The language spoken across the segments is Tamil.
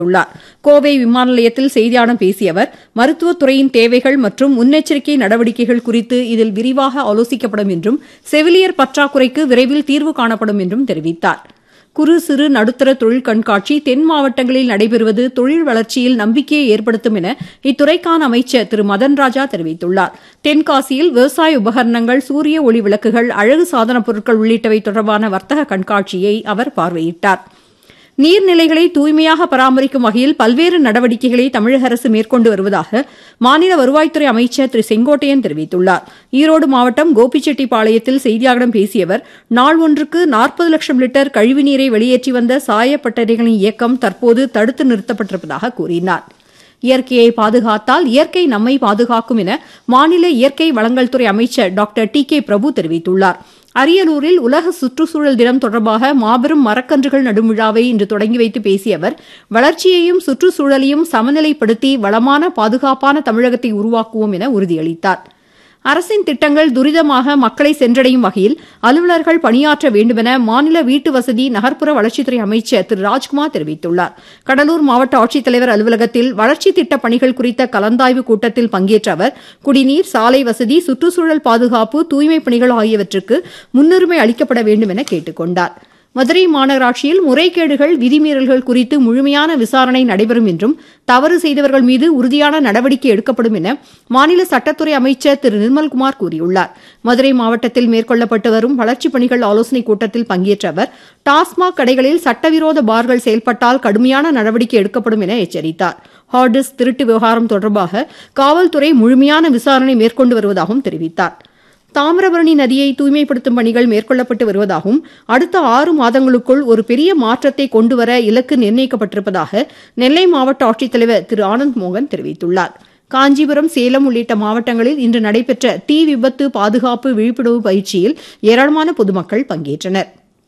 உள்ளார். கோவை விமான நிலையத்தில் செய்தியாளர்களிடம் பேசிய அவர், மருத்துவத்துறையின் தேவைகள் மற்றும் முன்னெச்சரிக்கை நடவடிக்கைகள் குறித்து இதில் விரிவாக ஆலோசிக்கப்படும் என்றும் செவிலியர் பற்றாக்குறைக்கு விரைவில் தீர்வு காணப்படும் என்றும் தெரிவித்தார். குறு சிறு நடுத்தர தொழில் கண்காட்சி தென் மாவட்டங்களில் நடைபெறுவது தொழில் வளர்ச்சியில் நம்பிக்கையை ஏற்படுத்தும் என இத்துறைக்கான அமைச்சர் திரு மதன் ராஜா தெரிவித்துள்ளார். தென்காசியில் விவசாய உபகரணங்கள், சூரிய ஒளி விளக்குகள், அழகு சாதனப் பொருட்கள் உள்ளிட்டவை தொடர்பான வர்த்தக கண்காட்சியை அவர் பார்வையிட்டார். நீர்நிலைகளை தூய்மையாக பராமரிக்கும் வகையில் பல்வேறு நடவடிக்கைகளை தமிழக அரசு மேற்கொண்டு வருவதாக மாநில வருவாய்த்துறை அமைச்சர் திரு செங்கோட்டையன் தெரிவித்துள்ளார். ஈரோடு மாவட்டம் கோபிச்செட்டிப்பாளையத்தில் செய்தியாளர்களிடம் பேசிய அவர், நாள் ஒன்றுக்கு 40 லட்சம் லிட்டர் கழிவுநீரை வெளியேற்றி வந்த சாயப்பட்டறைகளின் இயக்கம் தற்போது தடுத்து நிறுத்தப்பட்டிருப்பதாக கூறினார். இயற்கையை பாதுகாத்தால் இயற்கை நம்மை பாதுகாக்கும் என மாநில இயற்கை வளங்கள் துறை அமைச்சர் டாக்டர் டி கே பிரபு தெரிவித்துள்ளார். அரியலூரில் உலக சுற்றுச்சூழல் தினம் தொடர்பாக மாபெரும் மரக்கன்றுகள் நடும் விழாவை இன்று தொடங்கி வைத்து பேசிய அவர், வளர்ச்சியையும் சுற்றுச்சூழலையும் சமநிலைப்படுத்தி வளமான பாதுகாப்பான தமிழகத்தை உருவாக்குவோம் என உறுதியளித்தார். அரசின் திட்டங்கள் துரிதமாக மக்களை சென்றடையும் வகையில் அலுவலர்கள் பணியாற்ற வேண்டுமென மாநில வீட்டு வசதி நகர்ப்புற வளர்ச்சித்துறை அமைச்சர் திரு ராஜ்குமார் தெரிவித்துள்ளார். கடலூர் மாவட்ட ஆட்சித்தலைவர் அலுவலகத்தில் வளர்ச்சித் திட்டப் பணிகள் குறித்த கலந்தாய்வு கூட்டத்தில் பங்கேற்ற அவர், குடிநீர், சாலை வசதி, சுற்றுச்சூழல் பாதுகாப்பு, தூய்மைப் பணிகள் ஆகியவற்றுக்கு முன்னுரிமை அளிக்கப்பட வேண்டும் என கேட்டுக் கொண்டார். மதுரை மாநகராட்சியில் முறைகேடுகள், விதிமீறல்கள் குறித்து முழுமையான விசாரணை நடைபெறும் என்றும் தவறு செய்தவர்கள் மீது உறுதியான நடவடிக்கை எடுக்கப்படும் என மாநில சட்டத்துறை அமைச்சர் திரு நிர்மல்குமார் கூறியுள்ளார். மதுரை மாவட்டத்தில் மேற்கொள்ளப்பட்டு வரும் வளர்ச்சிப் பணிகள் ஆலோசனைக் கூட்டத்தில் பங்கேற்ற அவர், டாஸ்மாக் கடைகளில் சட்டவிரோத பார்கள் செயல்பட்டால் கடுமையான நடவடிக்கை எடுக்கப்படும் என எச்சரித்தார். ஹார்டிஸ்க் திருட்டு விவகாரம் தொடர்பாக காவல்துறை முழுமையான விசாரணை மேற்கொண்டு வருவதாகவும் தெரிவித்தார். தாமிரபரணி நதியை தூய்மைப்படுத்தும் பணிகள் மேற்கொள்ளப்பட்டு வருவதாகவும் அடுத்த 6 மாதங்களுக்குள் ஒரு பெரிய மாற்றத்தை கொண்டுவர இலக்கு நிர்ணயிக்கப்பட்டிருப்பதாக நெல்லை மாவட்ட ஆட்சித்தலைவர் திரு ஆனந்த் மோகன் தெரிவித்துள்ளார். காஞ்சிபுரம், சேலம் உள்ளிட்ட மாவட்டங்களில் இன்று நடைபெற்ற தீ விபத்து பாதுகாப்பு விழிப்புணர்வு பயிற்சியில் ஏராளமான பொதுமக்கள் பங்கேற்றனர்.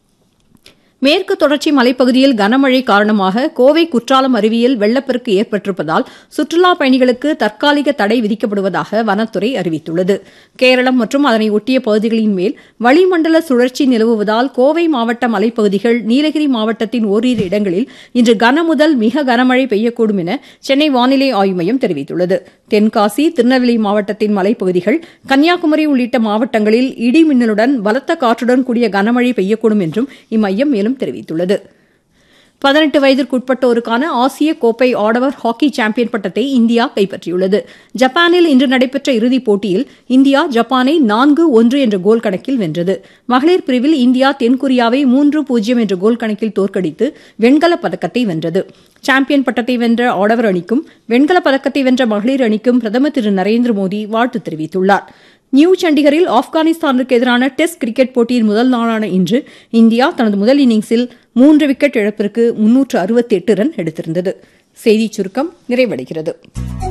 மேற்கு தொடர்ச்சி மலைப்பகுதியில் கனமழை காரணமாக கோவை குற்றாலம் அருவியில் வெள்ளப்பெருக்கு ஏற்பட்டிருப்பதால் சுற்றுலாப் பயணிகளுக்கு தற்காலிக தடை விதிக்கப்படுவதாக வனத்துறை அறிவித்துள்ளது. கேரளம் மற்றும் அதனை ஒட்டிய பகுதிகளின் மேல் வளிமண்டல சுழற்சி நிலவுவதால் கோவை மாவட்ட மலைப்பகுதிகள், நீலகிரி மாவட்டத்தின் ஓரிரு இடங்களில் இன்று கனமுதல் மிக கனமழை பெய்யக்கூடும் என சென்னை வானிலை ஆய்வு மையம் தெரிவித்துள்ளது. தென்காசி, திருநெல்வேலி மாவட்டத்தின் மலைப்பகுதிகள், கன்னியாகுமரி உள்ளிட்ட மாவட்டங்களில் இடி மின்னலுடன் பலத்த காற்றுடன் கூடிய கனமழை பெய்யக்கூடும் என்றும் இம்மையம் மேலும் தெரிவித்துள்ளது. 18 வயதிற்குட்பட்டோருக்கான ஆசிய கோப்பை ஆடவர் ஹாக்கி சாம்பியன் பட்டத்தை இந்தியா கைப்பற்றியுள்ளது. ஜப்பானில் இன்று நடைபெற்ற இறுதிப் போட்டியில் இந்தியா ஜப்பானை 4-1 என்ற கோல் கணக்கில் வென்றது. மகளிர் பிரிவில் இந்தியா தென்கொரியாவை 3-0 என்ற கோல் கணக்கில் தோற்கடித்து வெண்கலப் பதக்கத்தை வென்றது. சாம்பியன் பட்டத்தை வென்ற ஆடவர் அணிக்கும் வெண்கலப் பதக்கத்தை வென்ற மகளிர் அணிக்கும் பிரதமர் திரு நரேந்திர மோடி வாழ்த்து தெரிவித்துள்ளார். நியூ சண்டிகரில் ஆப்கானிஸ்தானுக்கு எதிரான டெஸ்ட் கிரிக்கெட் போட்டியின் முதல் நாளான இன்று இந்தியா தனது முதல் இன்னிங்ஸில் 3 விக்கெட் இழப்பிற்கு 368 ரன் எடுத்திருந்தது. செய்திச் சுருக்கம் நிறைவடைகிறது.